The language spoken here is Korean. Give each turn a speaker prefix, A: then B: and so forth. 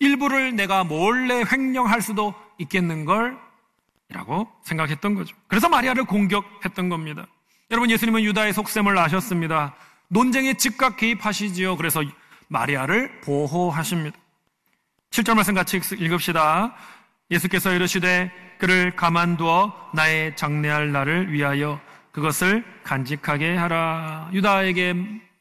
A: 일부를 내가 몰래 횡령할 수도 있겠는걸? 라고 생각했던 거죠. 그래서 마리아를 공격했던 겁니다. 여러분, 예수님은 유다의 속셈을 아셨습니다. 논쟁에 즉각 개입하시지요. 그래서 마리아를 보호하십니다. 7절 말씀 같이 읽읍시다. 예수께서 이르시되 그를 가만두어 나의 장래할 날을 위하여 그것을 간직하게 하라. 유다에게